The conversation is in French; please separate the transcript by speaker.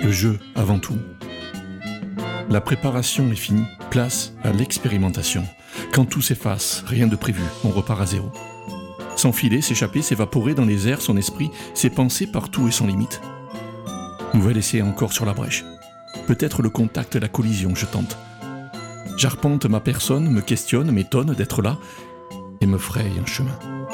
Speaker 1: Le jeu avant tout. La préparation est finie, place à l'expérimentation. Quand tout s'efface, rien de prévu, on repart à zéro. S'enfiler, s'échapper, s'évaporer dans les airs, son esprit, ses pensées partout et sans limite. Nouvel essai encore sur la brèche. Peut-être le contact, la collision, je tente. J'arpente ma personne, me questionne, m'étonne d'être là et me fraye un chemin.